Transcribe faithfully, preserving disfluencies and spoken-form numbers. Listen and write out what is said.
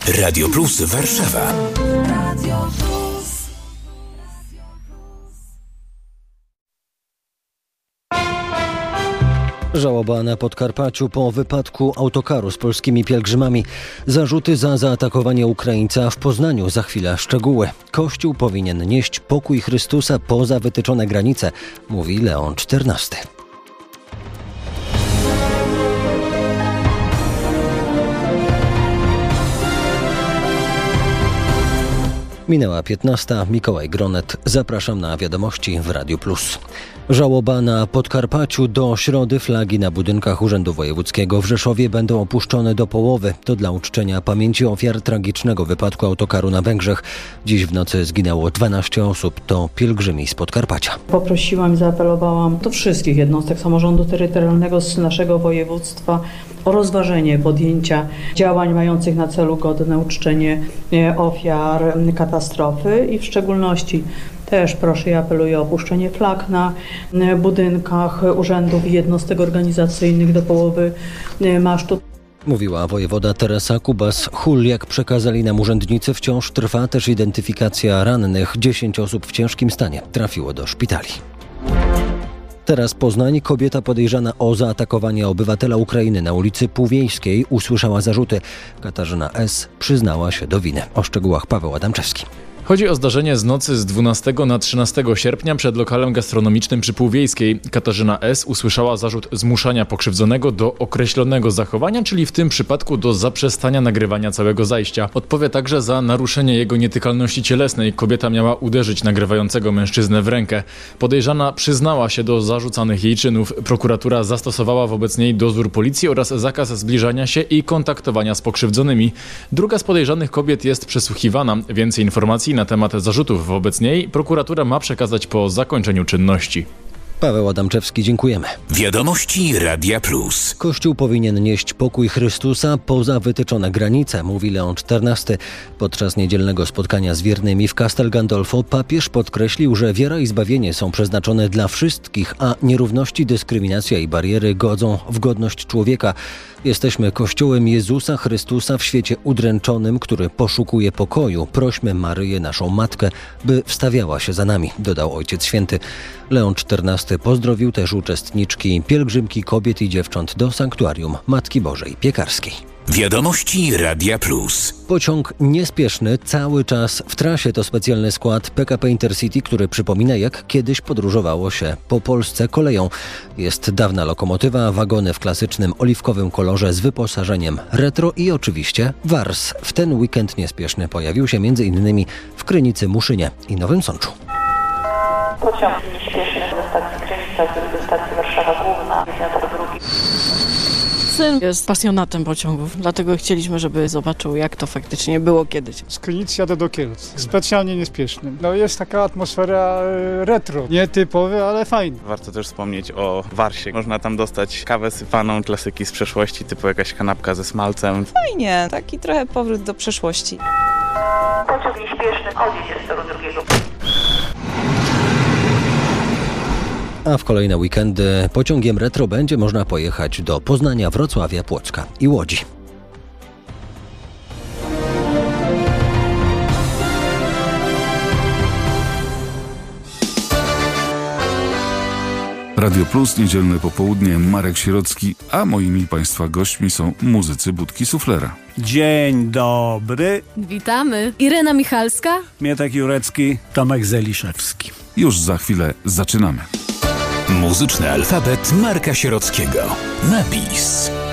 Radio Plus Warszawa. Radio Plus. Żałoba na Podkarpaciu po wypadku autokaru z polskimi pielgrzymami. Zarzuty za zaatakowanie Ukraińca w Poznaniu. Za chwilę szczegóły. Kościół powinien nieść pokój Chrystusa poza wytyczone granice, mówi Leon czternasty. Minęła piętnasta. Mikołaj Gronet. Zapraszam na wiadomości w Radiu Plus. Żałoba na Podkarpaciu. Do środy flagi na budynkach Urzędu Wojewódzkiego w Rzeszowie będą opuszczone do połowy. To dla uczczenia pamięci ofiar tragicznego wypadku autokaru na Węgrzech. Dziś w nocy zginęło dwanaście osób. To pielgrzymi z Podkarpacia. Poprosiłam i zaapelowałam do wszystkich jednostek samorządu terytorialnego z naszego województwa o rozważenie podjęcia działań mających na celu godne uczczenie ofiar katastrofy i w szczególności też proszę i apeluję o opuszczenie flag na budynkach urzędów i jednostek organizacyjnych do połowy masztu. Mówiła wojewoda Teresa Kubas-Hul. Jak przekazali nam urzędnicy, wciąż trwa też identyfikacja rannych. Dziesięć osób w ciężkim stanie trafiło do szpitali. Teraz Poznań. Kobieta podejrzana o zaatakowanie obywatela Ukrainy na ulicy Półwiejskiej usłyszała zarzuty. Katarzyna S. przyznała się do winy. O szczegółach Paweł Adamczewski. Chodzi o zdarzenie z nocy z dwunastego na trzynastego sierpnia przed lokalem gastronomicznym przy Półwiejskiej. Katarzyna S. usłyszała zarzut zmuszania pokrzywdzonego do określonego zachowania, czyli w tym przypadku do zaprzestania nagrywania całego zajścia. Odpowie także za naruszenie jego nietykalności cielesnej. Kobieta miała uderzyć nagrywającego mężczyznę w rękę. Podejrzana przyznała się do zarzucanych jej czynów. Prokuratura zastosowała wobec niej dozór policji oraz zakaz zbliżania się i kontaktowania z pokrzywdzonymi. Druga z podejrzanych kobiet jest przesłuchiwana. Więcej informacji na temat zarzutów wobec niej prokuratura ma przekazać po zakończeniu czynności. Paweł Adamczewski, dziękujemy. Wiadomości Radia Plus. Kościół powinien nieść pokój Chrystusa poza wytyczone granice, mówi Leon czternasty. Podczas niedzielnego spotkania z wiernymi w Castel Gandolfo papież podkreślił, że wiara i zbawienie są przeznaczone dla wszystkich, a nierówności, dyskryminacja i bariery godzą w godność człowieka. Jesteśmy Kościołem Jezusa Chrystusa w świecie udręczonym, który poszukuje pokoju. Prośmy Maryję, naszą Matkę, by wstawiała się za nami, dodał Ojciec Święty. Leon czternasty pozdrowił też uczestniczki pielgrzymki kobiet i dziewcząt do sanktuarium Matki Bożej Piekarskiej. Wiadomości Radia Plus. Pociąg niespieszny cały czas w trasie. To specjalny skład P K P Intercity, który przypomina, jak kiedyś podróżowało się po Polsce koleją. Jest dawna lokomotywa, wagony w klasycznym oliwkowym kolorze z wyposażeniem retro i oczywiście wars. W ten weekend niespieszny pojawił się między innymi w Krynicy, Muszynie i Nowym Sączu. Pociąg nieśpieszny ze stacji Krynica do stacji Warszawa Główna. Syn jest pasjonatem pociągów, dlatego chcieliśmy, żeby zobaczył, jak to faktycznie było kiedyś. Z Krynicy jadę do Kielc, specjalnie niespiesznym. No jest taka atmosfera retro, nietypowy, ale fajny. Warto też wspomnieć o Warsie. Można tam dostać kawę sypaną, klasyki z przeszłości, typu jakaś kanapka ze smalcem. Fajnie, taki trochę powrót do przeszłości. Pociąg nieśpieszny odjedzie z toru drugiego. A w kolejne weekendy pociągiem retro będzie można pojechać do Poznania, Wrocławia, Płocka i Łodzi. Radio Plus, niedzielne popołudnie, Marek Sierocki, a moimi Państwa gośćmi są muzycy Budki Suflera. Dzień dobry. Witamy. Irena Michalska, Mietek Jurecki, Tomek Zeliszewski. Już za chwilę zaczynamy. Muzyczny alfabet Marka Sierockiego. Napis.